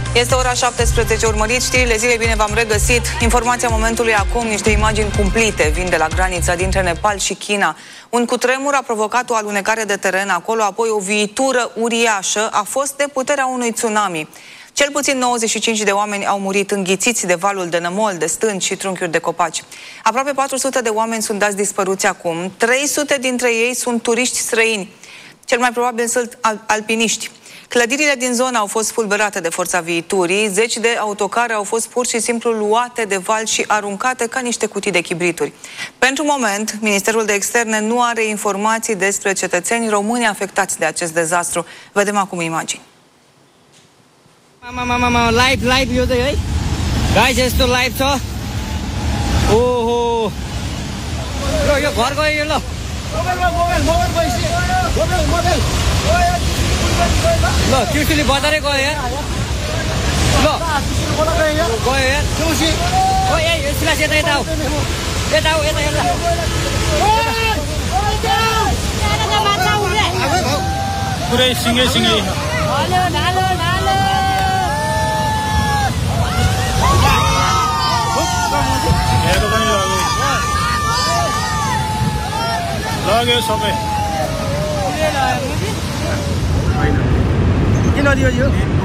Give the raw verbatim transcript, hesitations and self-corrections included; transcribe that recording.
Este ora șaptesprezece, urmăriți știrile zilei, bine v-am regăsit. Informația momentului acum, niște imagini cumplite vin de la granița dintre Nepal și China. Un cutremur a provocat o alunecare de teren acolo, apoi o viitură uriașă a fost de puterea unui tsunami. Cel puțin nouăzeci și cinci de oameni au murit înghițiți de valul de nămol, de stânci și trunchiuri de copaci. Aproape patru sute de oameni sunt dați dispăruți acum, trei sute dintre ei sunt turiști străini. Cel mai probabil sunt alpiniști. Clădirile din zonă au fost fulberate de forța viiturii, zeci de autocare au fost pur și simplu luate de val și aruncate ca niște cutii de chibrituri. Pentru moment, Ministerul de Externe nu are informații despre cetățeni români afectați de acest dezastru. Vedem acum imagini. Mama, mama, live, live, yo de guys, esto live छ ओहो यो यो घर गयो यो ल mobile mobile mobile पैसे mobile mobile ल ट्युसुली बजारै गयो यार ल गयो यार ट्युसी ओ ए यसला यता यता आऊ यता आऊ यता यता पुरै सिंगै सिंगै हालो हालो हालो लाग्यो सबै किन दियो यो